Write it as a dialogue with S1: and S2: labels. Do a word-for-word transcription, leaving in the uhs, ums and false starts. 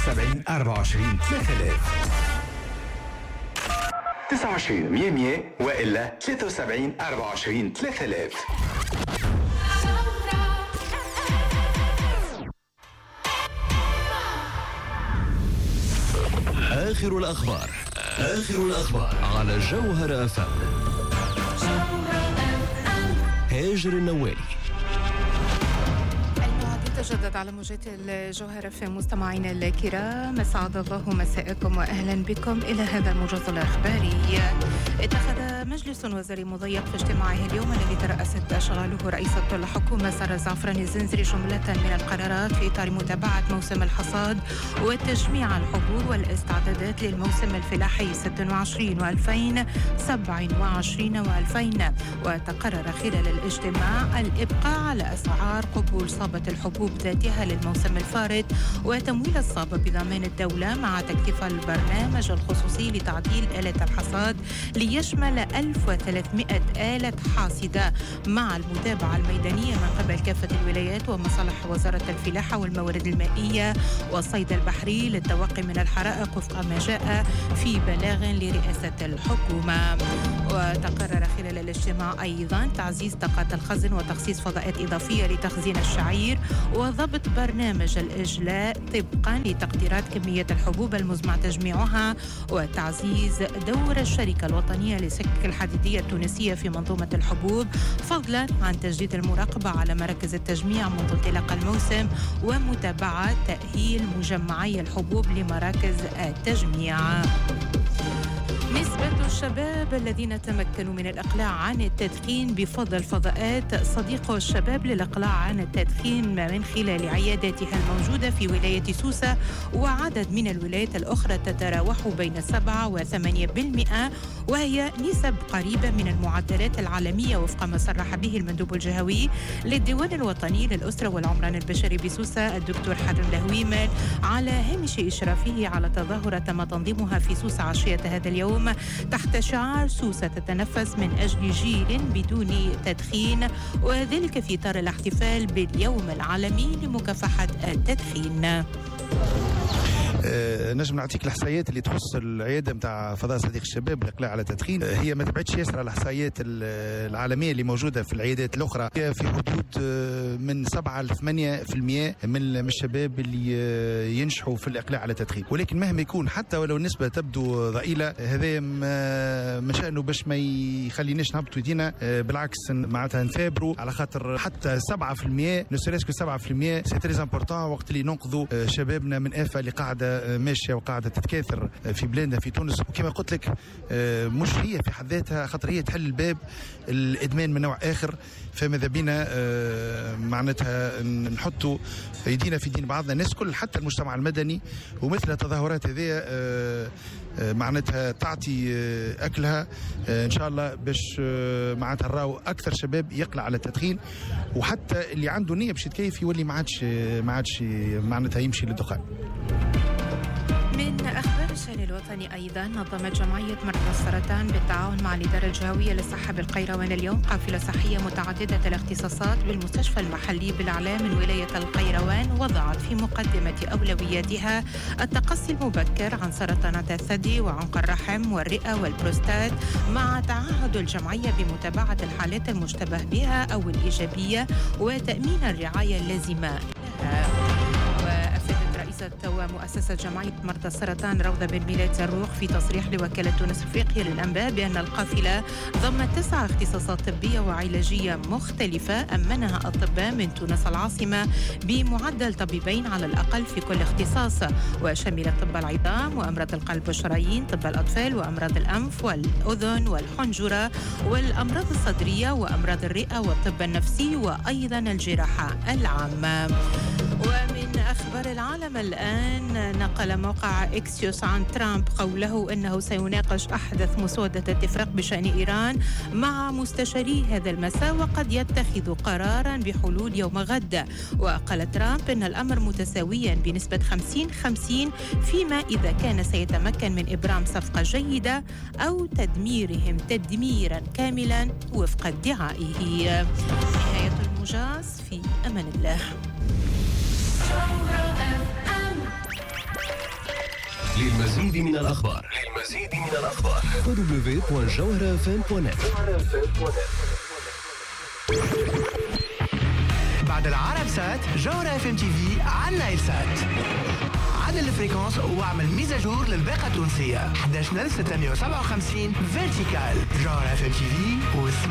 S1: وسبعين أربعة وعشرين ثلاثة آلاف.
S2: تسعة وعشرين مية مية وإلا ثلاثة وسبعين أربعة وعشرين ثلاثة آلاف.
S3: آخر الأخبار آخر الأخبار على جوهر أف أم. هاجر النوالي.
S4: تجدد على موجات الجوهرة في مستمعينا الكرام، أسعد الله مساءكم وأهلا بكم إلى هذا الموجز الإخباري. اتخذ مجلس وزاري مضيق في اجتماعه اليوم الذي ترأست شغاله رئيسة الحكومة سارة زعفراني الزنزري جملة من القرارات في إطار متابعة موسم الحصاد وتجميع الحبوب والاستعدادات للموسم الفلاحي ستة وعشرين وألفين وسبعة وعشرين وألفين. وتقرر خلال الاجتماع الإبقاء على أسعار قبول صابة الحبوب ذاتها للموسم الفارط وتمويل الصابة بضمان الدولة مع تكثيف البرنامج الخصوصي لتعديل آلة الحصاد ليشمل ألف وثلاثمائة آلة حاصدة مع المتابعة الميدانية من قبل كافة الولايات ومصالح وزارة الفلاحة والموارد المائية والصيد البحري للتوقي من الحرائق وفق ما جاء في بلاغ لرئاسة الحكومة. وتقرر خلال الاجتماع أيضا تعزيز طاقات الخزن وتخصيص فضاءات إضافية لتخزين الشعير وضبط برنامج الإجلاء طبقا لتقديرات كمية الحبوب المزمع تجميعها وتعزيز دور الشركة الوطنية لسكك الحديدية التونسية في منظومة الحبوب فضلا عن تجديد المراقبة على مراكز التجميع منذ انطلاق الموسم ومتابعة تأهيل مجمعي الحبوب لمراكز التجميع. نسبة الشباب الذين تمكنوا من الإقلاع عن التدخين بفضل فضاءات صديق الشباب للإقلاع عن التدخين من خلال عياداتها الموجودة في ولاية سوسة وعدد من الولايات الأخرى تتراوح بين سبعة وثمانية بالمئة، وهي نسب قريبة من المعدلات العالمية وفق ما صرح به المندوب الجهوي للديوان الوطني للأسرة والعمران البشري بسوسة الدكتور حاتم دهويمل على هامش إشرافه على تظاهرة تم تنظيمها في سوسة عشية هذا اليوم تحت شعار سوسة تتنفس من أجل جيل بدون تدخين، وذلك في إطار الاحتفال باليوم العالمي لمكافحة التدخين.
S5: أه نجم نعطيك الإحصائيات اللي تخص العيادة متاع فضاء صديق الشباب الإقلاع على التدخين. أه هي ما تبعدش ياسر على الإحصائيات العالمية اللي موجودة في العيادات الأخرى، هي في حدود من سبعة لثمانية في المئة من الشباب اللي ينجحوا في الإقلاع على التدخين. ولكن مهما يكون حتى ولو النسبة تبدو ضئيلة هذا من شأنه باش ما يخليناش نهبطوا يدينا، أه بالعكس معناتها نثابروا على خاطر حتى سبعة في المئة نسرسكو سبعة في المئة سي تريز امبورطون وقت اللي ننقذوا شبابنا من آفة اللي قاعدة ماشيه وقاعده تتكاثر في بلادنا في تونس. وكما قلت لك مش هي في حد ذاتها خاطر هي تحل الباب الادمان من نوع اخر، فماذا بينا معناتها نحطوا يدينا في دين بعضنا الناس كل حتى المجتمع المدني. ومثل التظاهرات هذه معناتها تعطي اكلها ان شاء الله باش معناتها نراو اكثر شباب يقلع على التدخين، وحتى اللي عنده نيه باش يتكيف يولي ما عادش ما عادش معناتها يمشي للدخان.
S4: من أخبار الشأن الوطني أيضا نظمت جمعية مرضى السرطان بالتعاون مع الإدارة الجهوية للصحة بالقيروان اليوم قافلة صحية متعددة الاختصاصات بالمستشفى المحلي بالعلا من ولاية القيروان، وضعت في مقدمة أولوياتها التقصي المبكر عن سرطانات الثدي وعنق الرحم والرئة والبروستات، مع تعهد الجمعية بمتابعة الحالات المشتبه بها أو الإيجابية وتأمين الرعاية اللازمة لها. ومؤسسة جمعية مرضى السرطان روضة بن ميلاد زروق في تصريح لوكالة تونس أفريقيا للأنباء بأن القافلة ضمت تسع اختصاصات طبية وعلاجية مختلفة أمنها أطباء من تونس العاصمة بمعدل طبيبين على الأقل في كل اختصاص، وشملت طب العظام وأمراض القلب والشرايين، طب الأطفال وأمراض الأنف والأذن والحنجرة والأمراض الصدرية وأمراض الرئة والطب النفسي وأيضا الجراحة العامة. ومن أخبار العالم الآن، نقل موقع إكسيوس عن ترامب قوله أنه سيناقش أحدث مسودة اتفاق بشأن إيران مع مستشاري هذا المساء وقد يتخذ قرارا بحلول يوم غد. وقال ترامب أن الأمر متساويا بنسبة خمسين خمسين، فيما إذا كان سيتمكن من إبرام صفقة جيدة أو تدميرهم تدميرا كاملا وفق ادعائه. نهاية الموجز، في أمان الله.
S3: للمزيد من الأخبار للمزيد من الأخبار دبليو دبليو دبليو دوت جوهرة اف ام دوت نت.
S6: بعد العرب سات جوهرة اف ام تي في على نايل سات. عدل الفريكونس واعمل ميزاجور للباقة التونسية. احد عشر ستمية وسبعة وخمسين فيرتيكال. جوهرة اف ام تي في